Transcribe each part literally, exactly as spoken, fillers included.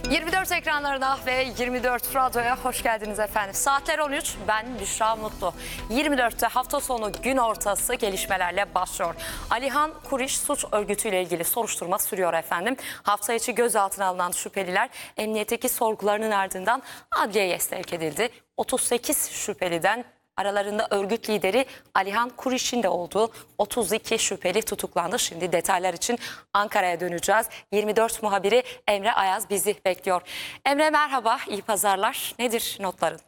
yirmi dört ekranlarına ve yirmi dört Radyo'ya hoş geldiniz efendim. Saatler on üç, ben Büşra Mutlu. yirmi dörtte hafta sonu gün ortası gelişmelerle başlıyor. Alihan Kuriş suç örgütüyle ilgili soruşturma sürüyor efendim. Hafta içi gözaltına alınan şüpheliler emniyetteki sorgularının ardından adliyeye sevk edildi. otuz sekiz şüpheliden aralarında örgüt lideri Alihan Kuriş'in de olduğu otuz iki şüpheli tutuklandı. Şimdi detaylar için Ankara'ya döneceğiz. yirmi dört muhabiri Emre Ayaz bizi bekliyor. Emre merhaba, iyi pazarlar. Nedir notların?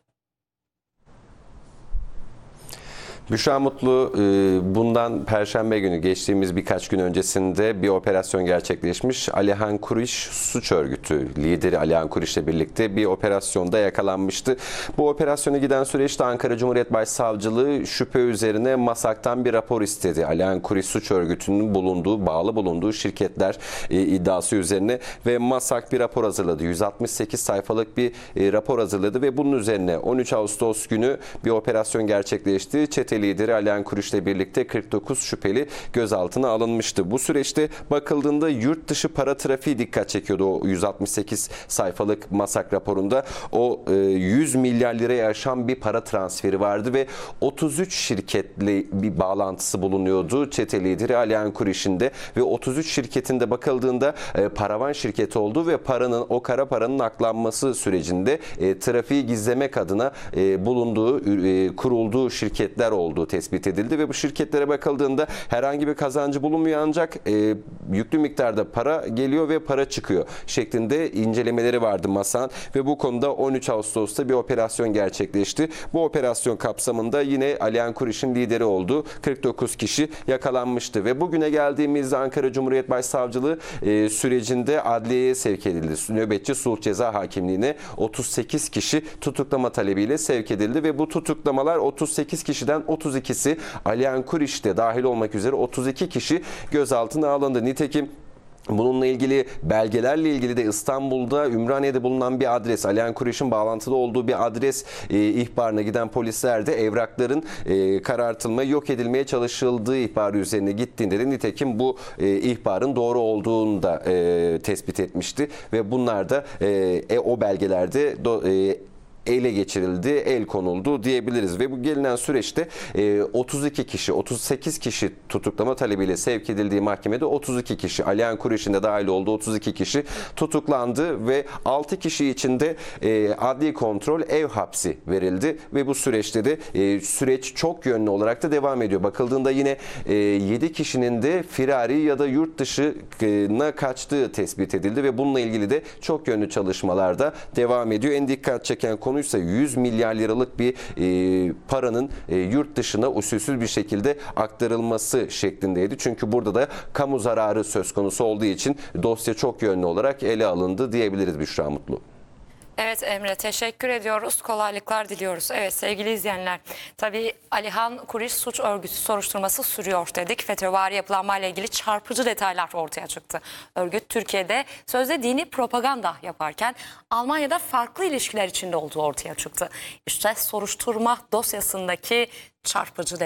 Büşra Mutlu, bundan Perşembe günü geçtiğimiz birkaç gün öncesinde bir operasyon gerçekleşmiş. Alihan Kuriş suç örgütü lideri Alihan Kuriş'le birlikte bir operasyonda yakalanmıştı. Bu operasyona giden süreçte Ankara Cumhuriyet Başsavcılığı şüphe üzerine MASAK'tan bir rapor istedi. Alihan Kuriş suç örgütünün bulunduğu, bağlı bulunduğu şirketler iddiası üzerine ve MASAK bir rapor hazırladı. yüz altmış sekiz sayfalık bir rapor hazırladı ve bunun üzerine on üç Ağustos günü bir operasyon gerçekleşti. Çete lideri Alihan Kuriş'le birlikte kırk dokuz şüpheli gözaltına alınmıştı. Bu süreçte bakıldığında yurt dışı para trafiği dikkat çekiyordu o yüz altmış sekiz sayfalık MASAK raporunda. O yüz milyar liraya aşan bir para transferi vardı ve otuz üç şirketle bir bağlantısı bulunuyordu çete lideri Alihan Kuriş'in de ve otuz üç şirketinde bakıldığında paravan şirketi olduğu ve paranın o kara paranın aklanması sürecinde trafiği gizlemek adına bulunduğu, kurulduğu şirketler olduğu tespit edildi ve bu şirketlere bakıldığında herhangi bir kazancı bulunmuyor ancak e, yüklü miktarda para geliyor ve para çıkıyor şeklinde incelemeleri vardı MASAK'ın ve bu konuda on üç Ağustos'ta bir operasyon gerçekleşti. Bu operasyon kapsamında yine Alihan Kuriş'in lideri olduğu kırk dokuz kişi yakalanmıştı ve bugüne geldiğimizde Ankara Cumhuriyet Başsavcılığı e, sürecinde adliyeye sevk edildi. Nöbetçi Sulh Ceza Hakimliği'ne otuz sekiz kişi tutuklama talebiyle sevk edildi ve bu tutuklamalar otuz sekiz kişiden otuz ikisi Alihan Kuriş'te dahil olmak üzere otuz iki kişi gözaltına alındı. Nitekim bununla ilgili belgelerle ilgili de İstanbul'da Ümraniye'de bulunan bir adres, Alihan Kuriş'in bağlantılı olduğu bir adres e, ihbarına giden polisler de evrakların e, karartılmaya, yok edilmeye çalışıldığı ihbarı üzerine gittiğinde de nitekim bu e, ihbarın doğru olduğunu da e, tespit etmişti ve bunlar da e, o belgelerde do, e, ele geçirildi, el konuldu diyebiliriz ve bu gelinen süreçte otuz iki kişi, otuz sekiz kişi tutuklama talebiyle sevk edildiği mahkemede otuz iki kişi, Alihan Kuriş'in de dahil olduğu otuz iki kişi tutuklandı ve altı kişi için de adli kontrol ev hapsi verildi ve bu süreçte de süreç çok yönlü olarak da devam ediyor. Bakıldığında yine yedi kişinin de firari ya da yurt dışına kaçtığı tespit edildi ve bununla ilgili de çok yönlü çalışmalar da devam ediyor. En dikkat çeken konu konuysa yüz milyar liralık bir e, paranın e, yurt dışına usulsüz bir şekilde aktarılması şeklindeydi. Çünkü burada da kamu zararı söz konusu olduğu için dosya çok yönlü olarak ele alındı diyebiliriz Büşra Mutlu. Evet Emre, teşekkür ediyoruz. Kolaylıklar diliyoruz. Evet sevgili izleyenler, tabii Alihan Kuriş suç örgütü soruşturması sürüyor dedik. FETÖ'vari yapılanmayla ilgili çarpıcı detaylar ortaya çıktı. Örgüt Türkiye'de sözde dini propaganda yaparken Almanya'da farklı ilişkiler içinde olduğu ortaya çıktı. İşte soruşturma dosyasındaki çarpıcı detaylar.